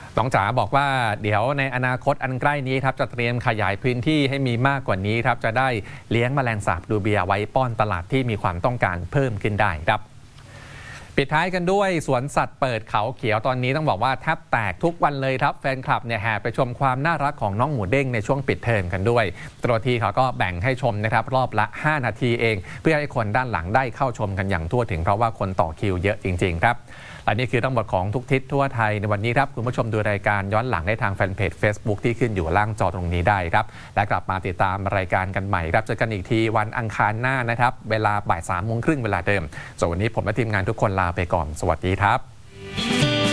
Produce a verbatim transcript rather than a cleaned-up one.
น้องจ๋าบอกว่าเดี๋ยวในอนาคตอันใกล้นี้ครับจะเตรียมขยายพื้นที่ให้มีมากกว่านี้ครับจะได้เลี้ยงแมลงสาบดูเบียไว้ป้อนตลาดที่มีความต้องการเพิ่มขึ้นได้ครับปิดท้ายกันด้วยสวนสัตว์เปิดเขาเขียวตอนนี้ต้องบอกว่าแทบแตกทุกวันเลยครับแฟนคลับเนี่ยแห่ไปชมความน่ารักของน้องหมูเด้งในช่วงปิดเทอมกันด้วยตัวทีเขาก็แบ่งให้ชมนะครับรอบละห้านาทีเองเพื่อให้คนด้านหลังได้เข้าชมกันอย่างทั่วถึงเพราะว่าคนต่อคิวเยอะจริงๆครับและนี่คือทั้งหมดของทุกทิศทั่วไทยในวันนี้ครับคุณผู้ชมดูรายการย้อนหลังได้ทางแฟนเพจ Facebook ที่ขึ้นอยู่ล่างจอตรงนี้ได้ครับและกลับมาติดตามรายการกันใหม่ครับเจอกันอีกทีวันอังคารหน้านะครับเวลาบ่ายสามโมงครึ่งเวลาเดิมส่วนวันนี้ผมและทีมงานทุกคนลาไปก่อนสวัสดีครับ